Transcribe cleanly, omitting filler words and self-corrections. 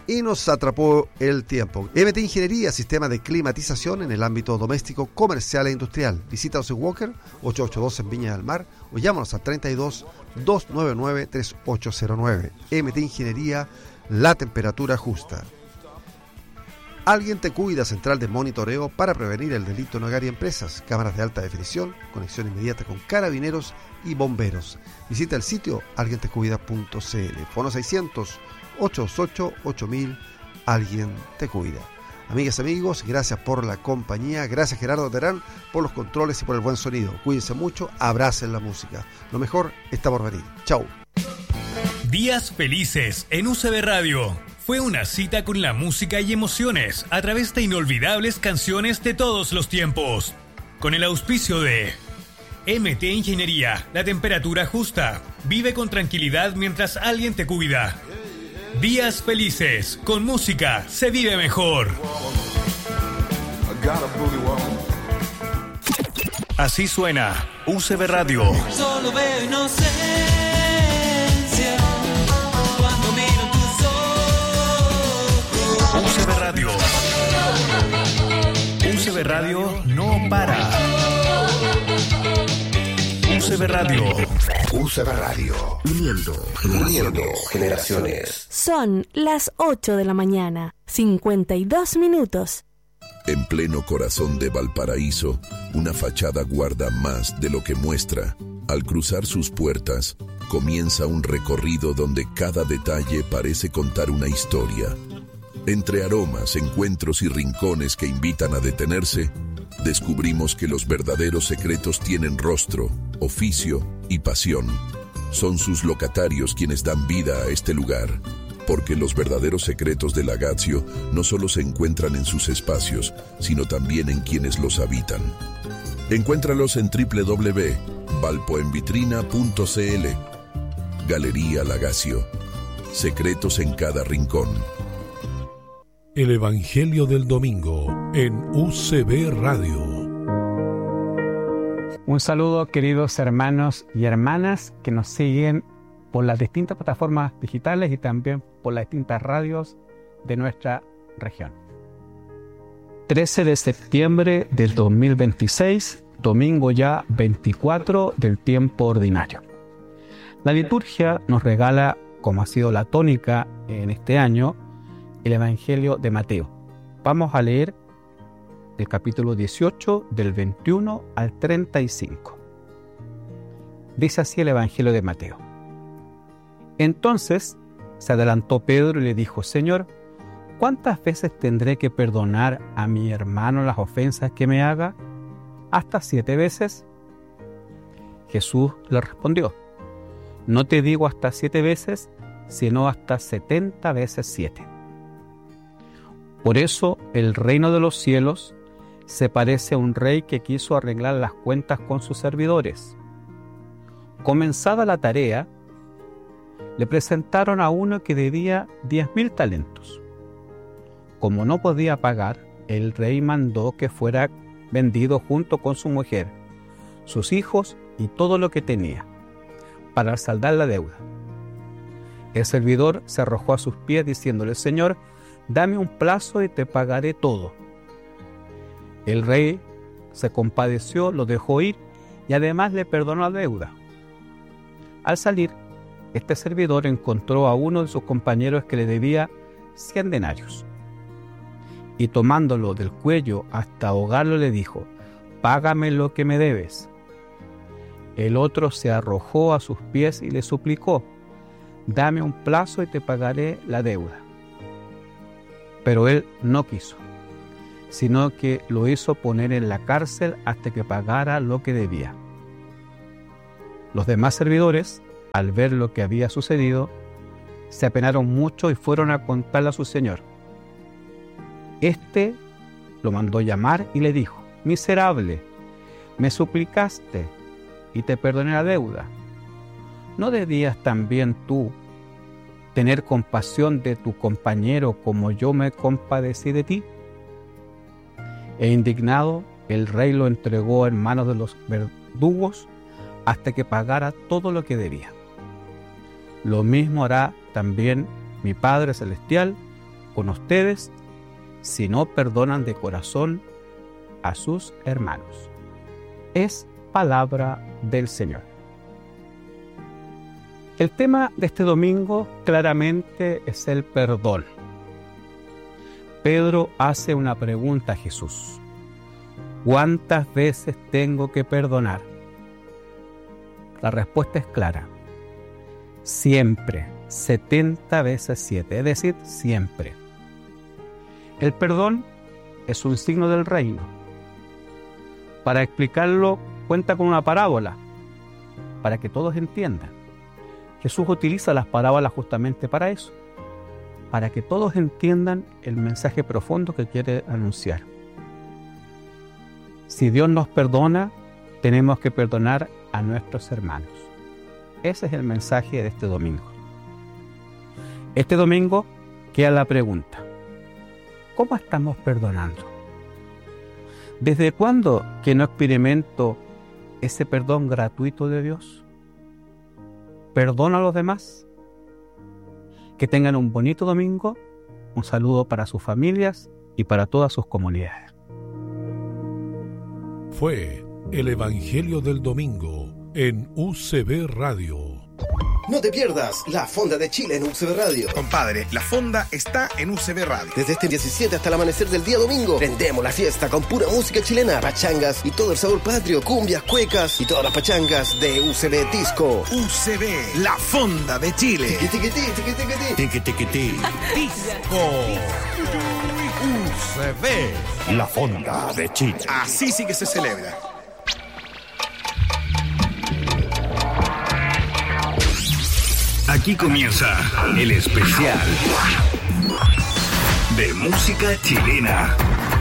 y nos atrapó el tiempo. MT Ingeniería, sistema de climatización en el ámbito doméstico, comercial e industrial. Visítanos en Walker 882 en Viña del Mar o llámanos al 32 299 3809. MT Ingeniería, la temperatura justa. Alguien te cuida, central de monitoreo para prevenir el delito en hogar y empresas. Cámaras de alta definición, conexión inmediata con carabineros y bomberos. Visita el sitio alguientecuida.cl. Fono 600 828 8000. Alguien te cuida. Amigas, amigos, gracias por la compañía. Gracias, Gerardo Terán, por los controles y por el buen sonido. Cuídense mucho, abracen la música. Lo mejor está por venir. Chau. Días felices en UCB Radio. Fue una cita con la música y emociones a través de inolvidables canciones de todos los tiempos. Con el auspicio de MT Ingeniería, la temperatura justa. Vive con tranquilidad mientras alguien te cuida. Días felices, con música se vive mejor. Así suena UCB Radio. Solo veo inocencia cuando miro tus ojos. UCB Radio. UCB Radio no para. UCB Radio. UCB Radio. Uniendo generaciones. Son las 8 de la mañana, 52 minutos. En pleno corazón de Valparaíso, una fachada guarda más de lo que muestra. Al cruzar sus puertas, comienza un recorrido donde cada detalle parece contar una historia. Entre aromas, encuentros y rincones que invitan a detenerse, descubrimos que los verdaderos secretos tienen rostro, oficio y pasión. Son sus locatarios quienes dan vida a este lugar, porque los verdaderos secretos de Lagazio no solo se encuentran en sus espacios, sino también en quienes los habitan. Encuéntralos en www.valpoenvitrina.cl. Galería Lagazio. Secretos en cada rincón. El Evangelio del Domingo en UCB Radio. Un saludo, queridos hermanos y hermanas que nos siguen por las distintas plataformas digitales y también por las distintas radios de nuestra región. 13 de septiembre del 2026, domingo ya 24 del tiempo ordinario. La liturgia nos regala, como ha sido la tónica en este año, el Evangelio de Mateo. Vamos a leer el capítulo 18 del 21 al 35. Dice así el Evangelio de Mateo. Entonces se adelantó Pedro y le dijo: Señor, ¿cuántas veces tendré que perdonar a mi hermano las ofensas que me haga? ¿Hasta 7 veces? Jesús le respondió: No te digo hasta 7 veces, sino hasta 70 veces 7. Por eso el reino de los cielos se parece a un rey que quiso arreglar las cuentas con sus servidores. Comenzada la tarea, le presentaron a uno que debía 10.000 talentos. Como no podía pagar, el rey mandó que fuera vendido junto con su mujer, sus hijos y todo lo que tenía, para saldar la deuda. El servidor se arrojó a sus pies diciéndole: Señor, dame un plazo y te pagaré todo. El rey se compadeció, lo dejó ir y además le perdonó la deuda. Al salir, este servidor encontró a uno de sus compañeros que le debía 100 denarios. Y tomándolo del cuello hasta ahogarlo le dijo: Págame lo que me debes. El otro se arrojó a sus pies y le suplicó: Dame un plazo y te pagaré la deuda. Pero él no quiso, sino que lo hizo poner en la cárcel hasta que pagara lo que debía. Los demás servidores, al ver lo que había sucedido, se apenaron mucho y fueron a contarle a su señor. Este lo mandó llamar y le dijo: Miserable, me suplicaste y te perdoné la deuda. ¿No debías también tú tener compasión de tu compañero como yo me compadecí de ti? E indignado, el rey lo entregó en manos de los verdugos hasta que pagara todo lo que debía. Lo mismo hará también mi Padre Celestial con ustedes si no perdonan de corazón a sus hermanos. Es palabra del Señor. El tema de este domingo claramente es el perdón. Pedro hace una pregunta a Jesús: ¿cuántas veces tengo que perdonar? La respuesta es clara: siempre, 70 veces 7, es decir, siempre. El perdón es un signo del reino. Para explicarlo, cuenta con una parábola, para que todos entiendan. Jesús utiliza las parábolas justamente para eso, para que todos entiendan el mensaje profundo que quiere anunciar. Si Dios nos perdona, tenemos que perdonar a nuestros hermanos. Ese es el mensaje de este domingo. Este domingo queda la pregunta: ¿cómo estamos perdonando? ¿Desde cuándo que no experimento ese perdón gratuito de Dios? ¿Perdono a los demás? Que tengan un bonito domingo. Un saludo para sus familias y para todas sus comunidades. Fue el Evangelio del Domingo en UCB Radio. No te pierdas la Fonda de Chile en UCB Radio. Compadre, la Fonda está en UCB Radio. Desde este 17 hasta el amanecer del día domingo, prendemos la fiesta con pura música chilena, pachangas y todo el sabor patrio, cumbias, cuecas y todas las pachangas de UCB Disco. UCB, la Fonda de Chile. Tiquitiquití, tiquitiquití. Tiquitiquití. Disco. UCB, la Fonda de Chile. Así sí que se celebra. Aquí comienza el especial de música chilena.